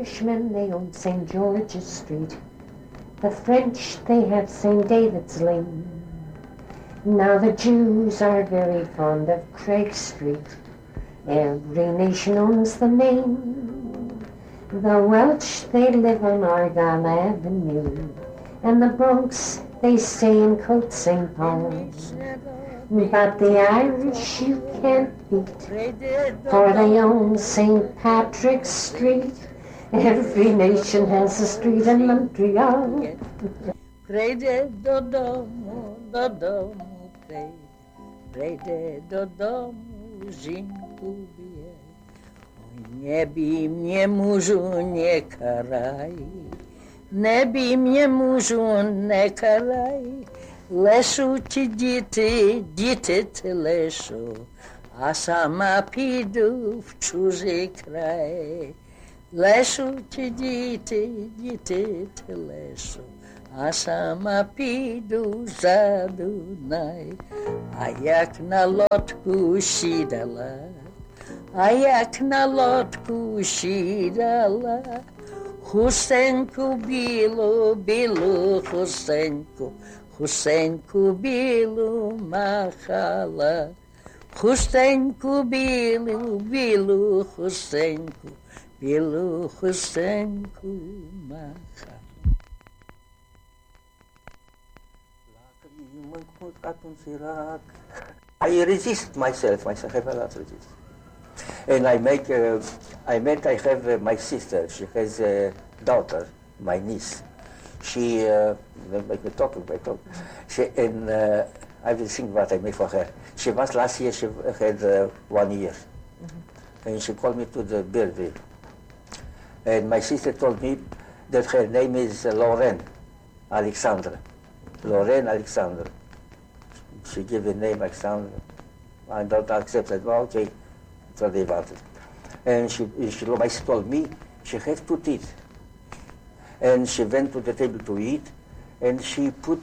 Irishmen, they own St. George's Street. The French, they have St. David's Lane. Now the Jews are very fond of Craig Street. Every nation owns the name. The Welsh, they live on Argyle Avenue. And the Bronx, they stay in Côte St. Paul's. But the Irish you can't beat, for they own St. Patrick's Street. Every nation has a street in Montreal. Prejde do domu, prejde do domu, Żynku bije. Nie bij mnie, mężu, nie karaj, nie bij mnie, mężu, nie karaj. Lešu ti dite te lešu, a sama pidu v čuži kraj. Lešu ti dite te lešu, a sama pidu za Dunaj. A jak na lodku šídala, Husenku bilu, Husenku bilu machala, Husenku bilu, Husenku machala. I resist myself, I have a lot to resist. And I have my sister, she has a daughter, my niece. She, make me talk. And I will think what I make for her. She was last year, she had 1 year. Mm-hmm. And she called me to the birthday. And my sister told me that her name is Lorraine Alexandra. Lorraine Alexandra. She gave the name Alexandra. I don't accept it. Well, okay, that's what they wanted. And my sister told me she has 2 teeth. And she went to the table to eat, and she put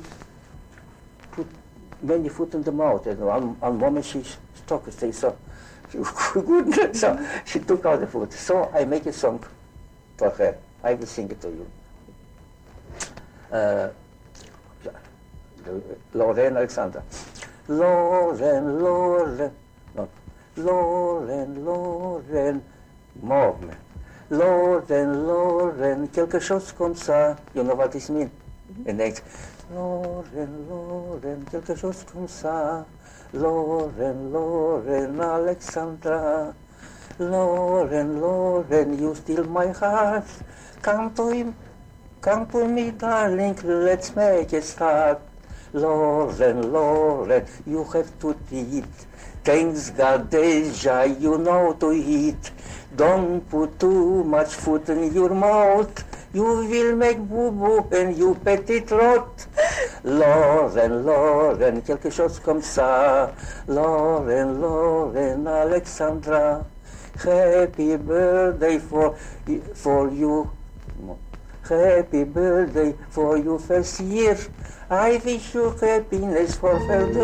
many food in the mouth. And one moment she stopped, so good. So she took out the food. So I make a song for her. I will sing it to you. Lorraine Alexandra. Lorraine, Morne. Lorraine, quelque chose comme ça. You know what this means? In English. Lorraine, quelque chose comme ça. Lorraine, Alexandra. Lorraine, you steal my heart. Come to me, darling, let's make a start. Lorraine, you have to eat. Thanks God, deja, you know to eat. Don't put too much food in your mouth. You will make boo-boo and you petit rot. Lorraine, quelque chose comme ça. Lorraine, Alexandra. Happy birthday for you. Happy birthday for your first year. I wish you happiness for further